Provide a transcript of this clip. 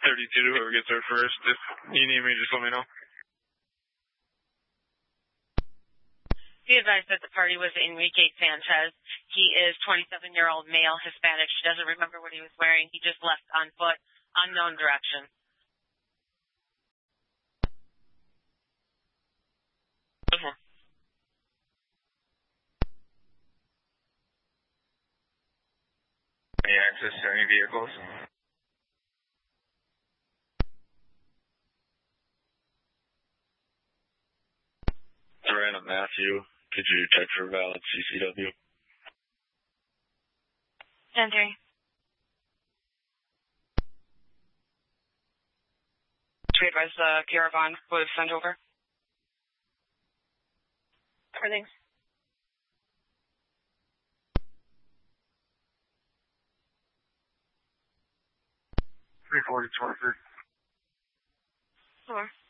32 to whoever gets there first. If you need me, just let me know. Be advised that the party was Enrique Sanchez. He is 27-year-old male, Hispanic. She doesn't remember what he was wearing. He just left on foot, unknown direction. Any access to any vehicles? Random Matthew, could you check for valid CCW? 10-3. To advise the caravan was sent over. Everything. Three 40 23. Sure.